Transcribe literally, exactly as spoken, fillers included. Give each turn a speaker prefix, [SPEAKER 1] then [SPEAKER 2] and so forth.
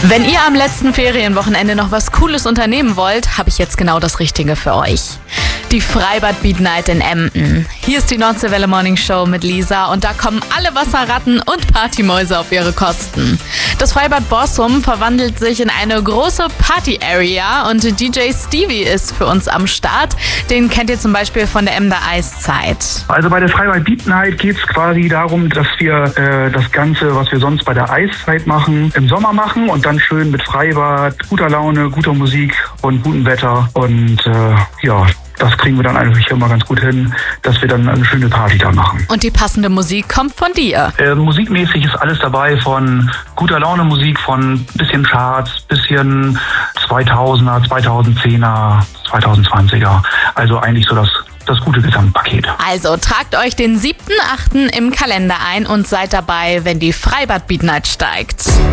[SPEAKER 1] Wenn ihr am letzten Ferienwochenende noch was Cooles unternehmen wollt, habe ich jetzt genau das Richtige für euch. Die Freibad Beat Night in Emden. Hier ist die Nordseewelle Morning Show mit Lisa und da kommen alle Wasserratten und Partymäuse auf ihre Kosten. Das Freibad Borsum verwandelt sich in eine große Party-Area und D J Stevie ist für uns am Start. Den kennt ihr zum Beispiel von der Emder Eiszeit.
[SPEAKER 2] Also bei der Freibad Beat Night geht es quasi darum, dass wir äh, das Ganze, was wir sonst bei der Eiszeit machen, im Sommer machen und dann schön mit Freibad, guter Laune, guter Musik und gutem Wetter und äh, ja, das kriegen wir dann eigentlich immer ganz gut hin, dass wir dann eine schöne Party da machen.
[SPEAKER 1] Und die passende Musik kommt von dir?
[SPEAKER 2] Äh, musikmäßig ist alles dabei, von guter Laune Musik, von bisschen Charts, bisschen zweitausender, zweitausendzehner, zweitausendzwanziger. Also eigentlich so das, das gute Gesamtpaket.
[SPEAKER 1] Also tragt euch den siebten achten im Kalender ein und seid dabei, wenn die Freibad Beat Night steigt.